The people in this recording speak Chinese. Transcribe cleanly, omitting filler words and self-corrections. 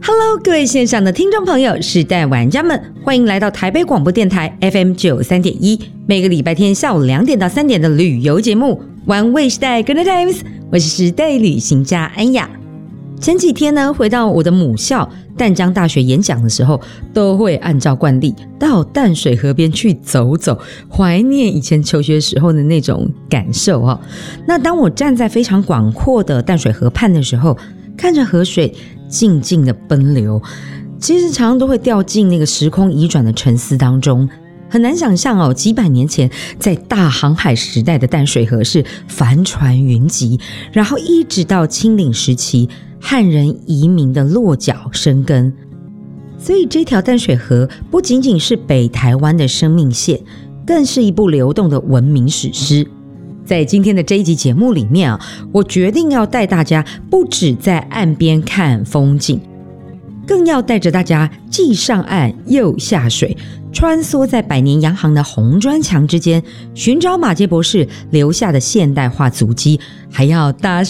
Hello， 各位线上的听众朋友、时代玩家们，欢迎来到台北广播电台 FM 93.1，每个礼拜天下午2点到3点的旅游节目玩味时代 Good Times， 我是时代旅行家安雅。前几天呢，回到我的母校淡江大学演讲的时候，都会按照惯例到淡水河边去走走，怀念以前求学时候的那种感受哦。那当我站在非常广阔的淡水河畔的时候，看着河水静静的奔流，其实常常都会掉进那个时空移转的沉思当中。很难想象哦，几百年前在大航海时代的淡水河是帆船云集，然后一直到清领时期汉人移民的落脚生根。所以这条淡水河不仅仅是北台湾的生命线，更是一部流动的文明史诗。在今天的这一集节目里面我决定要带大家不只在岸边看风景，更要带着大家既上岸又下水，穿梭在百年洋行的红砖墙之间，寻找马偕博士留下的现代化足迹，还要搭